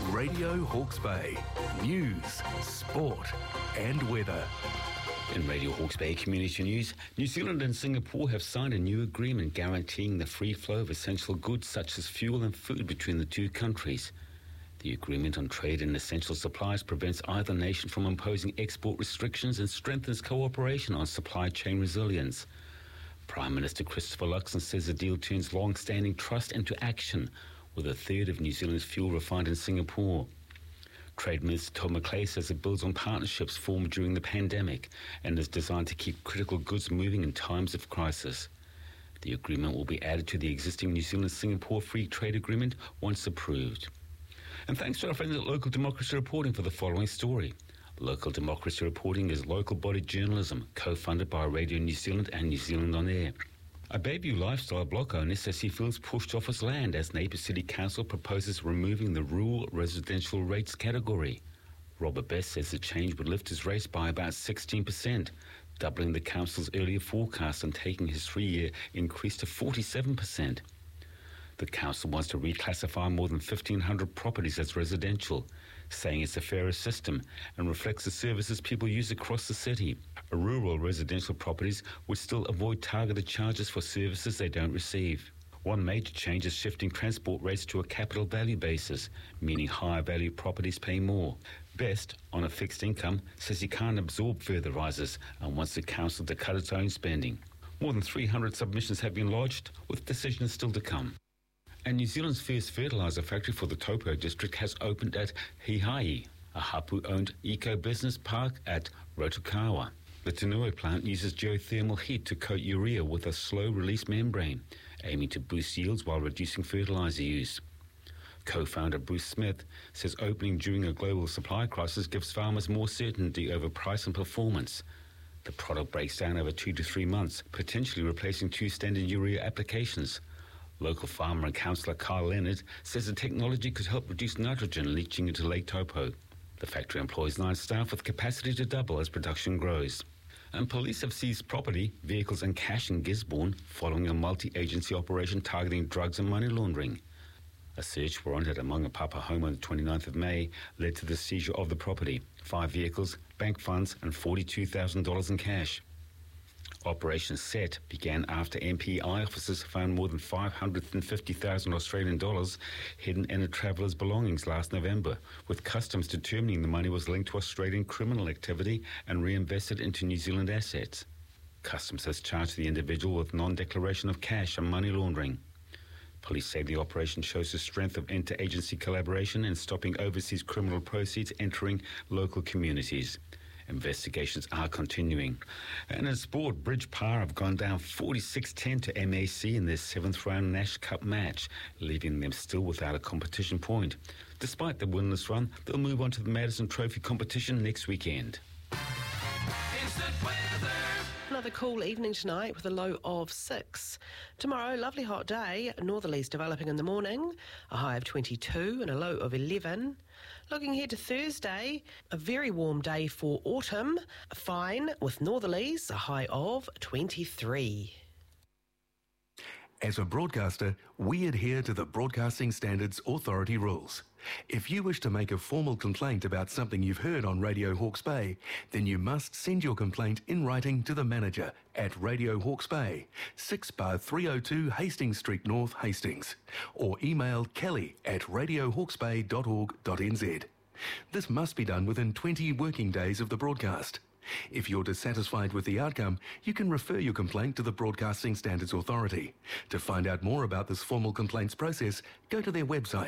Radio Hawke's Bay. News, sport and weather. In Radio Hawke's Bay Community News, New Zealand and Singapore have signed a new agreement guaranteeing the free flow of essential goods such as fuel and food between the two countries. The agreement on trade in essential supplies prevents either nation from imposing export restrictions and strengthens cooperation on supply chain resilience. Prime Minister Christopher Luxon says the deal turns long-standing trust into action, with a third of New Zealand's fuel refined in Singapore. Trade Minister Todd McClay says it builds on partnerships formed during the pandemic and is designed to keep critical goods moving in times of crisis. The agreement will be added to the existing New Zealand-Singapore Free Trade Agreement once approved. And thanks to our friends at Local Democracy Reporting for the following story. Local Democracy Reporting is local body journalism, co-funded by Radio New Zealand and New Zealand On Air. A Bayview lifestyle block owner says he feels pushed off his land as Napier City Council proposes removing the rural residential rates category. Robert Best says the change would lift his rates by about 16%, doubling the council's earlier forecast and taking his 3-year increase to 47%. The council wants to reclassify more than 1,500 properties as residential, saying it's a fairer system and reflects the services people use across the city. Rural residential properties would still avoid targeted charges for services they don't receive. One major change is shifting transport rates to a capital value basis, meaning higher value properties pay more. Best, on a fixed income, says he can't absorb further rises and wants the council to cut its own spending. More than 300 submissions have been lodged, with decisions still to come. And New Zealand's first fertiliser factory for the Taupo district has opened at Hihai, a Hapu-owned eco-business park at Rotokawa. The Tanui plant uses geothermal heat to coat urea with a slow-release membrane, aiming to boost yields while reducing fertiliser use. Co-founder Bruce Smith says opening during a global supply crisis gives farmers more certainty over price and performance. The product breaks down over 2 to 3 months, potentially replacing 2 standard urea applications. Local farmer and councillor Kyle Leonard says the technology could help reduce nitrogen leaching into Lake Taupo. The factory employs 9 staff with capacity to double as production grows. And police have seized property, vehicles and cash in Gisborne following a multi-agency operation targeting drugs and money laundering. A search warrant at a Mangapapa home on the 29th of May led to the seizure of the property, 5 vehicles, bank funds and $42,000 in cash. Operation SET began after MPI officers found more than 550,000 Australian dollars hidden in a traveller's belongings last November, with customs determining the money was linked to Australian criminal activity and reinvested into New Zealand assets. Customs has charged the individual with non-declaration of cash and money laundering. Police say the operation shows the strength of inter-agency collaboration in stopping overseas criminal proceeds entering local communities. Investigations are continuing. And in sport, Bridge Power have gone down 46-10 to MAC in their 7th round Nash Cup match, leaving them still without a competition point. Despite the winless run, they'll move on to the Madison Trophy competition next weekend. Instant weather. Another cool evening tonight with a low of 6. Tomorrow, lovely hot day, northerlies developing in the morning, a high of 22 and a low of 11. Looking ahead to Thursday, a very warm day for autumn, fine with northerlies, a high of 23. As a broadcaster, we adhere to the Broadcasting Standards Authority rules. If you wish to make a formal complaint about something you've heard on Radio Hawke's Bay, then you must send your complaint in writing to the manager at Radio Hawke's Bay, 6 Bar 302 Hastings Street North, Hastings, or email kelly@radiohawksbay.org.nz. This must be done within 20 working days of the broadcast. If you're dissatisfied with the outcome, you can refer your complaint to the Broadcasting Standards Authority. To find out more about this formal complaints process, go to their website